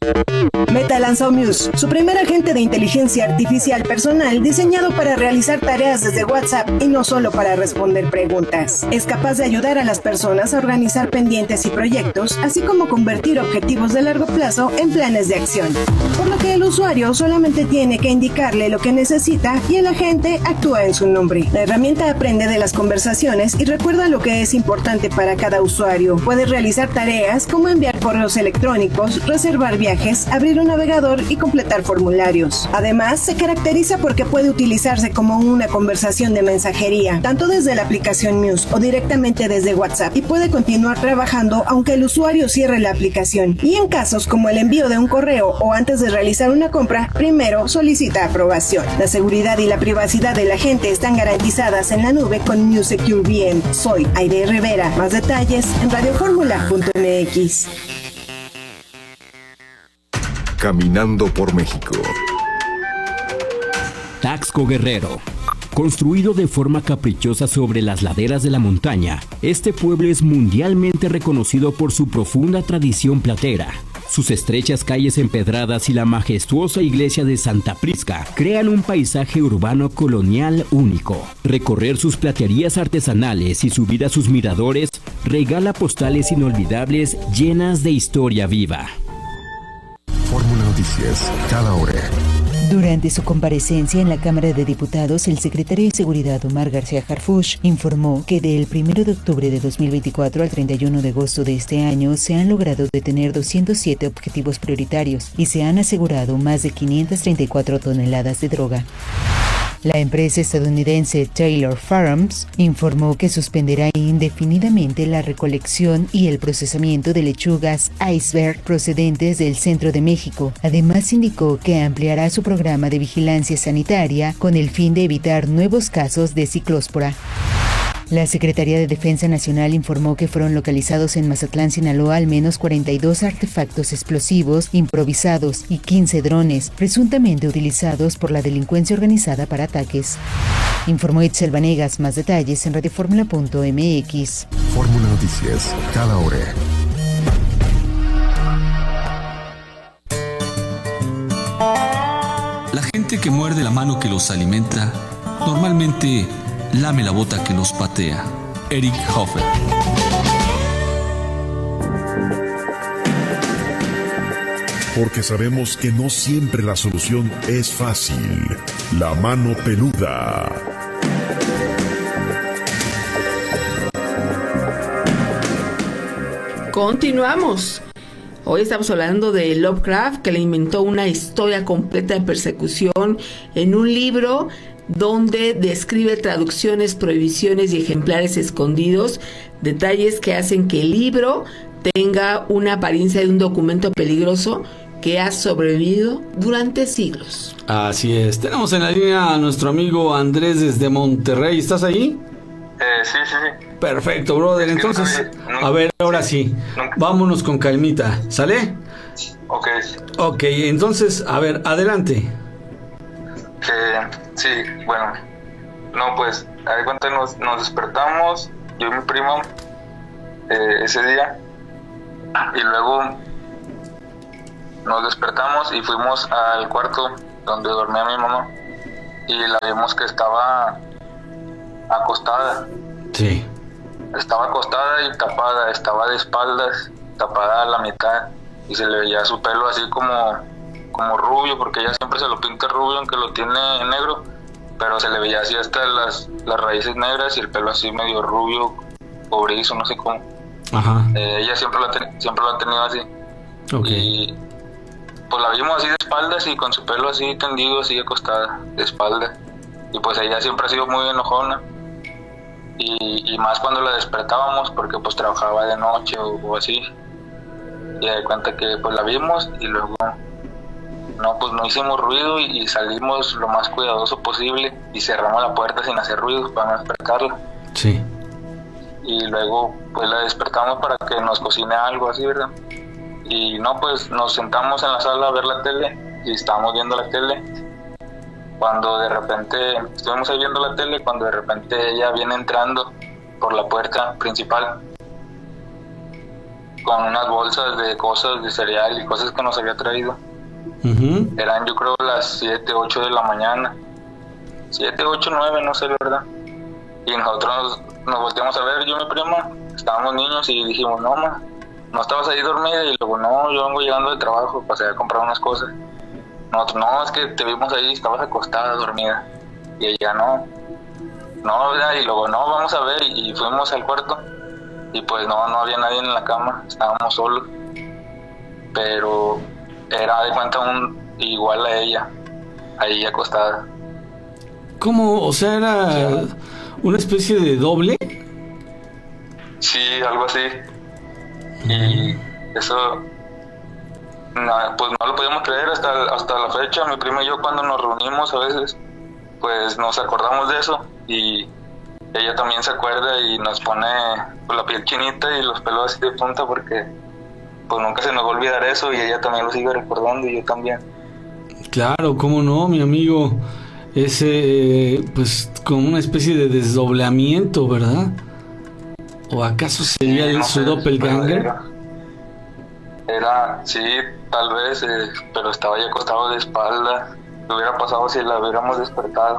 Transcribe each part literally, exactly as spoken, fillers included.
Meta lanzó Muse, su primer agente de inteligencia artificial personal diseñado para realizar tareas desde WhatsApp y no solo para responder preguntas. Es capaz de ayudar a las personas a organizar pendientes y proyectos, así como convertir objetivos de largo plazo en planes de acción. Por lo que el usuario solamente tiene que indicarle lo que necesita y el agente actúa en su nombre. La herramienta aprende de las conversaciones y recuerda lo que es importante para cada usuario. Puede realizar tareas como enviar correos electrónicos, reservar viajes, abrir un navegador y completar formularios. Además, se caracteriza porque puede utilizarse como una conversación de mensajería, tanto desde la aplicación Muse o directamente desde WhatsApp, y puede continuar trabajando aunque el usuario cierre la aplicación. Y en casos como el envío de un correo o antes de realizar una compra, primero solicita aprobación. La seguridad y la privacidad de la gente están garantizadas en la nube con Muse Secure V M. Soy Aide Rivera. Más detalles en radioformula punto m x. Caminando por México. Taxco Guerrero. Construido de forma caprichosa sobre las laderas de la montaña, este pueblo es mundialmente reconocido por su profunda tradición platera. Sus estrechas calles empedradas y la majestuosa iglesia de Santa Prisca crean un paisaje urbano colonial único. Recorrer sus platerías artesanales y subir a sus miradores regala postales inolvidables llenas de historia viva. Fórmula Noticias, cada hora. Durante su comparecencia en la Cámara de Diputados, el secretario de Seguridad Omar García Harfuch informó que del primero de octubre de dos mil veinticuatro al treinta y uno de agosto de este año se han logrado detener doscientos siete objetivos prioritarios y se han asegurado más de quinientas treinta y cuatro toneladas de droga. La empresa estadounidense Taylor Farms informó que suspenderá indefinidamente la recolección y el procesamiento de lechugas iceberg procedentes del centro de México. Además, indicó que ampliará su programa de vigilancia sanitaria con el fin de evitar nuevos casos de ciclóspora. La Secretaría de Defensa Nacional informó que fueron localizados en Mazatlán, Sinaloa, al menos cuarenta y dos artefactos explosivos improvisados y quince drones, presuntamente utilizados por la delincuencia organizada para ataques. Informó Itzel Vanegas. Más detalles en radioformula punto m x. Fórmula Noticias, cada hora. La gente que muerde la mano que los alimenta, normalmente lame la bota que los patea. Eric Hofer. Porque sabemos que no siempre la solución es fácil. La mano peluda. Continuamos. Hoy estamos hablando de Lovecraft, que le inventó una historia completa de persecución en un libro donde describe traducciones, prohibiciones y ejemplares escondidos, detalles que hacen que el libro tenga una apariencia de un documento peligroso que ha sobrevivido durante siglos. Así es. Tenemos en la línea a nuestro amigo Andrés desde Monterrey. ¿Estás ahí? Eh, sí, sí, sí. Perfecto, brother. Es que Entonces, no, no, a ver, ahora sí. No. Vámonos con calmita. ¿Sale? Ok. Ok, entonces, a ver, adelante. Eh, sí, bueno, no, pues, a ver cuánto nos, nos despertamos, yo y mi primo, eh, ese día, y luego nos despertamos y fuimos al cuarto donde dormía mi mamá, y la vimos que estaba acostada. Sí. Estaba acostada y tapada, estaba de espaldas, tapada a la mitad, y se le veía su pelo así como... como rubio, porque ella siempre se lo pinta rubio aunque lo tiene en negro, pero se le veía así hasta las, las raíces negras y el pelo así medio rubio, cobrizo, no sé cómo. Ajá. Eh, ella siempre lo, ha ten, siempre lo ha tenido así. Okay. Y pues la vimos así de espaldas y con su pelo así tendido, así acostada, de espalda. Y pues ella siempre ha sido muy enojona. Y, y más cuando la despertábamos, porque pues trabajaba de noche o, o así. Y de cuenta que pues la vimos y luego... No, pues no hicimos ruido y, y salimos lo más cuidadoso posible y cerramos la puerta sin hacer ruido para no despertarla. Sí. Y luego pues la despertamos para que nos cocine algo así, ¿verdad? Y no, pues nos sentamos en la sala a ver la tele y estábamos viendo la tele. Cuando de repente, estuvimos ahí viendo la tele, cuando de repente ella viene entrando por la puerta principal. con unas bolsas de cosas, de cereal y cosas que nos había traído. Uh-huh. Eran yo creo las siete, ocho de la mañana. siete, ocho, nueve, no sé la verdad. Y nosotros nos, nos volteamos a ver, yo y mi prima, estábamos niños y dijimos, no, ma, ¿no estabas ahí dormida? Y luego, no, yo vengo llegando del trabajo, pasé a comprar unas cosas. Nosotros, no, es que te vimos ahí, estabas acostada, dormida. Y ella, no, no, ¿verdad? Y luego, no, vamos a ver, y fuimos al cuarto. Y pues no, no había nadie en la cama, estábamos solos. Pero era de cuenta un igual a ella, ahí acostada. ¿Cómo? O sea, era una especie de doble. Sí, algo así. Y eso, no, pues no lo podíamos creer hasta, hasta la fecha. Mi prima y yo cuando nos reunimos a veces, pues nos acordamos de eso. Y ella también se acuerda y nos pone pues, la piel chinita y los pelos así de punta porque pues nunca se nos va a olvidar eso y ella también lo sigue recordando y yo también. Claro, cómo no, mi amigo. Ese, pues, como una especie de desdoblamiento, ¿verdad? ¿O acaso sería sí, el no su sé, doppelganger? Era, era, sí, tal vez, eh, pero estaba ya acostado de espalda. ¿Qué hubiera pasado si la hubiéramos despertado?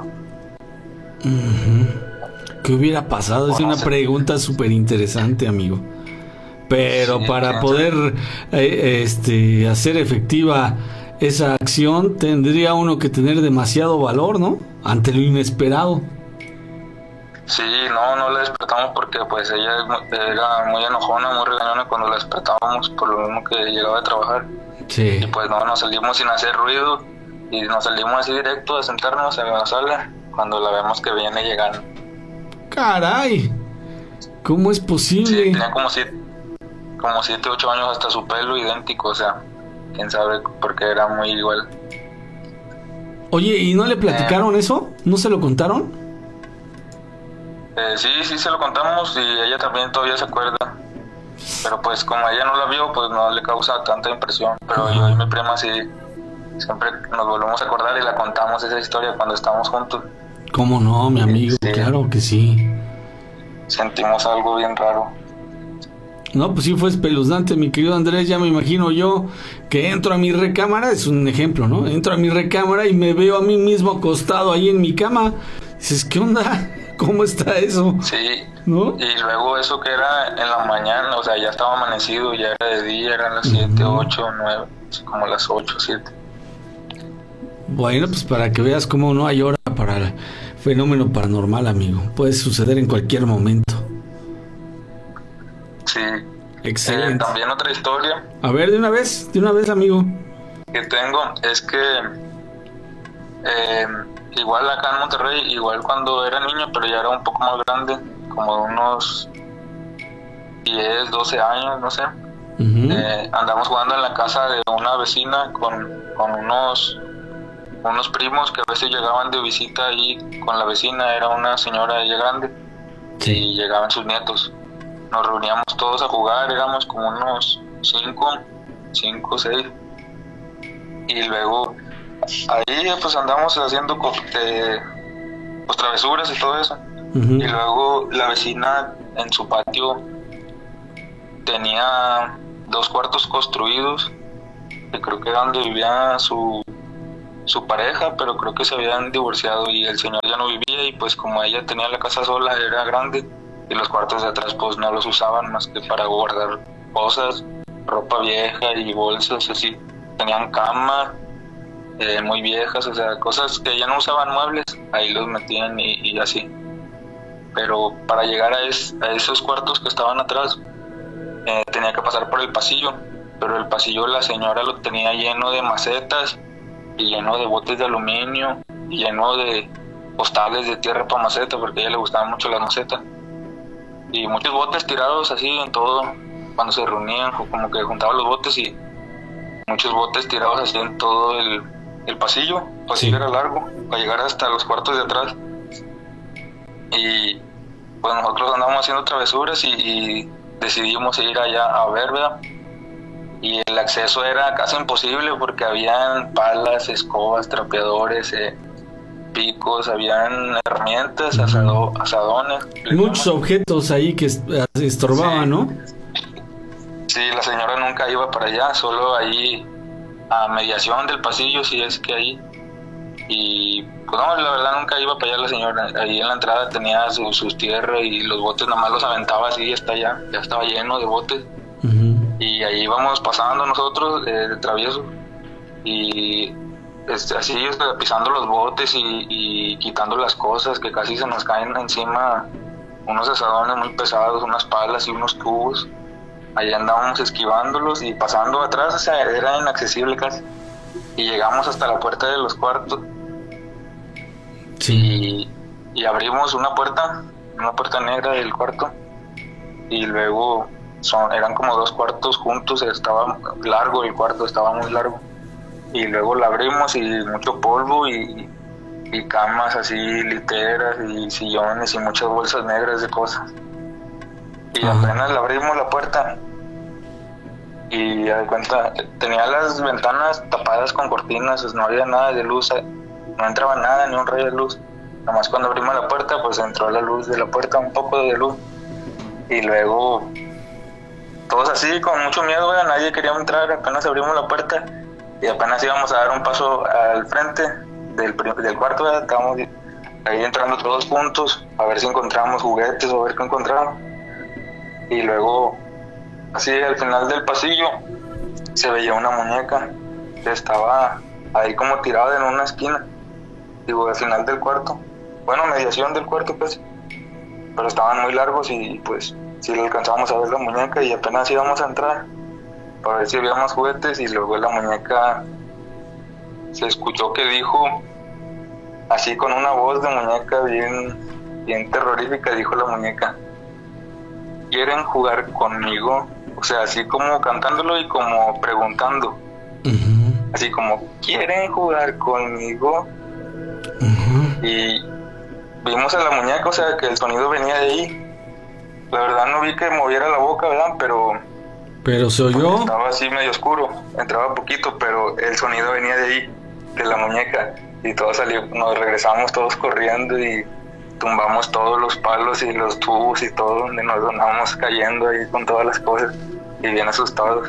Uh-huh. ¿Qué hubiera pasado? Es una pregunta súper interesante, amigo. Pero sí, para poder eh, este, hacer efectiva esa acción, tendría uno que tener demasiado valor, ¿no? Ante lo inesperado. Sí, no, no la despertamos porque pues ella era muy enojona, muy regañona cuando la despertábamos por lo mismo que llegaba a trabajar. Sí. Y pues no, nos salimos sin hacer ruido y nos salimos así directo a sentarnos en la sala cuando la vemos que viene llegando. ¡Caray! ¿Cómo es posible? Sí, tenía como siete, como siete, ocho años, hasta su pelo idéntico, o sea, quién sabe por qué era muy igual. Oye, ¿y no le platicaron eh, eso? ¿No se lo contaron? Eh, sí, sí se lo contamos y ella también todavía se acuerda. Pero pues como ella no la vio, pues no le causa tanta impresión. Pero yo y mi prima sí, siempre nos volvemos a acordar y la contamos esa historia cuando estamos juntos. ¿Cómo no, mi amigo? Sí. Claro que sí. Sentimos algo bien raro. No, pues sí fue espeluznante, mi querido Andrés. Ya me imagino yo que entro a mi recámara, es un ejemplo, ¿no? Entro a mi recámara y me veo a mí mismo acostado ahí en mi cama. Dices, ¿qué onda? ¿Cómo está eso? Sí, ¿no? Y luego eso que era en la mañana, o sea, ya estaba amanecido, ya era de día, eran las siete, ocho, nueve, como las ocho, siete. Bueno, pues para que veas cómo no hay hora para el fenómeno paranormal, amigo. Puede suceder en cualquier momento. Sí. Excelente. Eh, también otra historia. A ver, de una vez, de una vez, amigo. Que tengo es que eh, igual acá en Monterrey, igual cuando era niño, pero ya era un poco más grande, como unos diez, doce años, no sé. Uh-huh. Eh, andamos jugando en la casa de una vecina con, con unos unos primos que a veces llegaban de visita ahí con la vecina. Era una señora ella grande. Sí. Y llegaban sus nietos. Nos reuníamos todos a jugar, éramos como unos cinco, cinco, seis. Y luego ahí pues andamos haciendo eh, pues travesuras y todo eso. Uh-huh. Y luego la vecina en su patio tenía dos cuartos construidos, que creo que era donde vivía su su pareja, pero creo que se habían divorciado y el señor ya no vivía, y pues como ella tenía la casa sola, era grande, y los cuartos de atrás pues no los usaban más que para guardar cosas, ropa vieja y bolsas así. Tenían cama eh, muy viejas, o sea, cosas que ya no usaban, muebles, ahí los metían y, y así. Pero para llegar a, es, a esos cuartos que estaban atrás eh, tenía que pasar por el pasillo, pero el pasillo la señora lo tenía lleno de macetas y lleno de botes de aluminio y lleno de postales de tierra para maceta, porque a ella le gustaban mucho las macetas, y muchos botes tirados así en todo. Cuando se reunían, como que juntaban los botes y muchos botes tirados así en todo el, el pasillo. El pasillo sí. Era largo para llegar hasta los cuartos de atrás, y pues nosotros andábamos haciendo travesuras y, y decidimos ir allá a ver, ¿verdad? Y el acceso era casi imposible porque habían palas, escobas, trapeadores, eh, picos, habían herramientas, asado, asadones. Muchos objetos ahí que estorbaban, sí. ¿no? Sí, la señora nunca iba para allá, solo ahí a mediación del pasillo, si es que ahí. Y pues no, la verdad nunca iba para allá la señora. Ahí en la entrada tenía su, sus tierras y los botes nada más los aventaba así, hasta allá, ya estaba lleno de botes. Uh-huh. Y ahí íbamos pasando nosotros eh, de travieso y este, así pisando los botes y, y quitando las cosas que casi se nos caen encima, unos asadones muy pesados, unas palas y unos tubos. Ahí andábamos esquivándolos y pasando atrás, o sea, era inaccesible casi. Y llegamos hasta la puerta de los cuartos. Sí. Y, y abrimos una puerta, una puerta negra del cuarto. Y luego son, eran como dos cuartos juntos, estaba largo el cuarto, estaba muy largo. Y luego la abrimos y mucho polvo y, y camas así, literas y sillones y muchas bolsas negras de cosas. Y uh-huh. apenas la abrimos la puerta y de cuenta tenía las ventanas tapadas con cortinas, no había nada de luz, no entraba nada, ni un rayo de luz. Nada más cuando abrimos la puerta pues entró la luz de la puerta, un poco de luz. Y luego todos así con mucho miedo, ¿verdad? Nadie quería entrar, apenas abrimos la puerta y apenas íbamos a dar un paso al frente del, del cuarto, ¿verdad? Estábamos ahí entrando todos juntos a ver si encontramos juguetes o a ver qué encontramos. Y luego, así al final del pasillo, se veía una muñeca que estaba ahí como tirada en una esquina, digo, al final del cuarto, bueno, mediación del cuarto pues, pero estaban muy largos y pues sí le alcanzábamos a ver la muñeca y apenas íbamos a entrar para ver si había más juguetes y luego la muñeca se escuchó que dijo, así con una voz de muñeca bien, bien terrorífica, dijo la muñeca: ¿quieren jugar conmigo? O sea, así como cantándolo y como preguntando. Uh-huh. Así como, ¿quieren jugar conmigo? Uh-huh. Y vimos a la muñeca, o sea, que el sonido venía de ahí. La verdad no vi que moviera la boca, ¿verdad? Pero... ¿Pero se oyó? Estaba así medio oscuro, entraba poquito, pero el sonido venía de ahí, de la muñeca. Y todos salió, nos regresamos todos corriendo y tumbamos todos los palos y los tubos y todo, donde nos andábamos cayendo ahí con todas las cosas y bien asustados.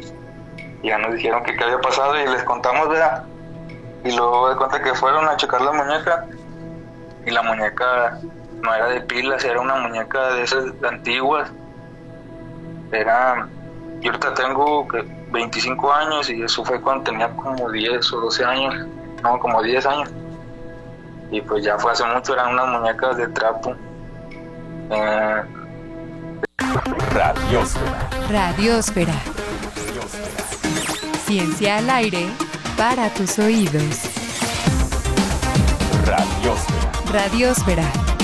Y ya nos dijeron que qué había pasado y les contamos, ¿verdad? Y luego de cuenta que fueron a checar la muñeca y la muñeca no era de pilas, era una muñeca de esas antiguas. Era, yo ahorita tengo veinticinco años y eso fue cuando tenía como diez o doce años, no, como diez años. Y pues ya fue hace mucho, eran unas muñecas de trapo. Eh... Radiósfera. Radiósfera. Ciencia al aire para tus oídos. Radiósfera. Radiósfera.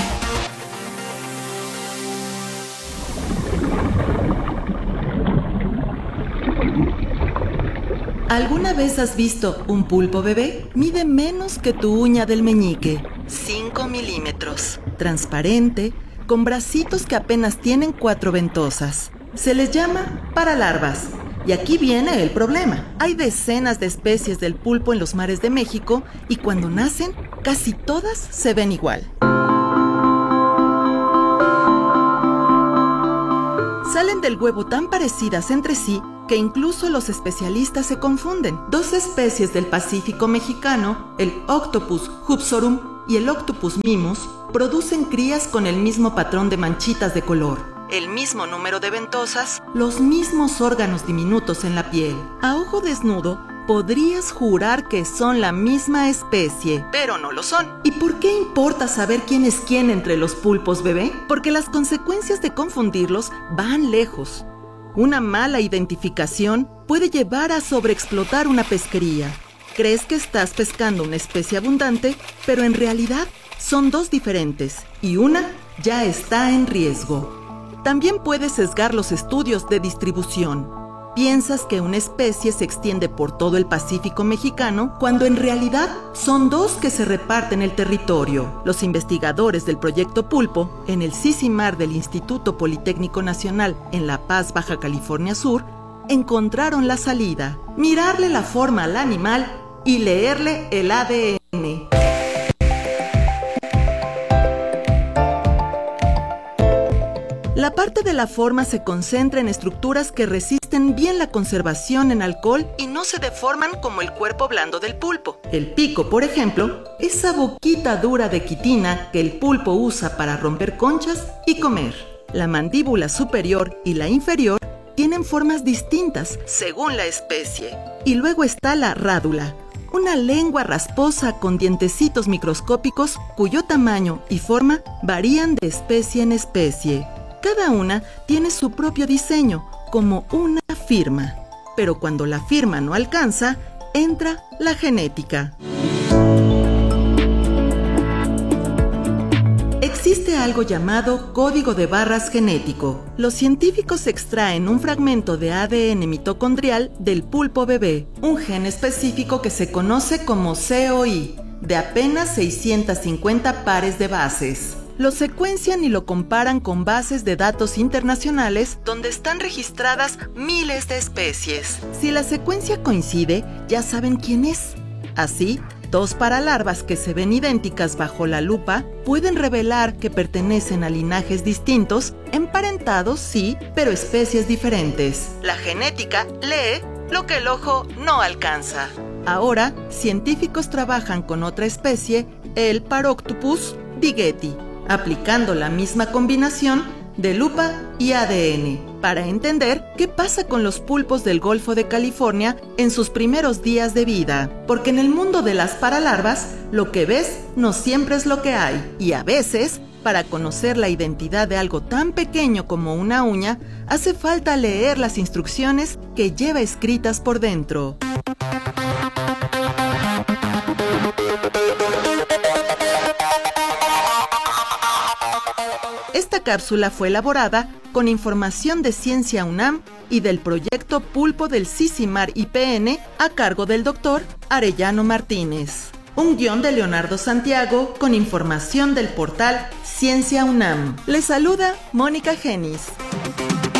¿Alguna vez has visto un pulpo bebé? Mide menos que tu uña del meñique, cinco milímetros, transparente, con bracitos que apenas tienen cuatro ventosas. Se les llama paralarvas. Y aquí viene el problema. Hay decenas de especies del pulpo en los mares de México y cuando nacen, casi todas se ven igual. Salen del huevo tan parecidas entre sí que incluso los especialistas se confunden. Dos especies del Pacífico mexicano, el Octopus hupsorum y el Octopus mimus, producen crías con el mismo patrón de manchitas de color, el mismo número de ventosas, los mismos órganos diminutos en la piel. A ojo desnudo, podrías jurar que son la misma especie, pero no lo son. ¿Y por qué importa saber quién es quién entre los pulpos bebé? Porque las consecuencias de confundirlos van lejos. Una mala identificación puede llevar a sobreexplotar una pesquería. Crees que estás pescando una especie abundante, pero en realidad son dos diferentes y una ya está en riesgo. También puedes sesgar los estudios de distribución. Piensas que una especie se extiende por todo el Pacífico mexicano, cuando en realidad son dos que se reparten el territorio. Los investigadores del Proyecto Pulpo, en el SICIMAR del Instituto Politécnico Nacional en La Paz, Baja California Sur, encontraron la salida: mirarle la forma al animal y leerle el A D N. La parte de la forma se concentra en estructuras que resisten bien la conservación en alcohol y no se deforman como el cuerpo blando del pulpo. El pico, por ejemplo, esa boquita dura de quitina que el pulpo usa para romper conchas y comer. La mandíbula superior y la inferior tienen formas distintas según la especie. Y luego está la rádula, una lengua rasposa con dientecitos microscópicos cuyo tamaño y forma varían de especie en especie. Cada una tiene su propio diseño, como una firma. Pero cuando la firma no alcanza, entra la genética. Existe algo llamado código de barras genético. Los científicos extraen un fragmento de A D N mitocondrial del pulpo bebé, un gen específico que se conoce como C O I, de apenas seiscientos cincuenta pares de bases. Lo secuencian y lo comparan con bases de datos internacionales donde están registradas miles de especies. Si la secuencia coincide, ya saben quién es. Así, dos paralarvas que se ven idénticas bajo la lupa pueden revelar que pertenecen a linajes distintos, emparentados sí, pero especies diferentes. La genética lee lo que el ojo no alcanza. Ahora, científicos trabajan con otra especie, el Paroctopus digeti, aplicando la misma combinación de lupa y A D N para entender qué pasa con los pulpos del Golfo de California en sus primeros días de vida. Porque en el mundo de las paralarvas, lo que ves no siempre es lo que hay. Y a veces, para conocer la identidad de algo tan pequeño como una uña, hace falta leer las instrucciones que lleva escritas por dentro. Esta cápsula fue elaborada con información de Ciencia UNAM y del proyecto Pulpo del CICIMAR I P N a cargo del doctor Arellano Martínez. Un guión de Leonardo Santiago con información del portal Ciencia UNAM. Les saluda Mónica Genis.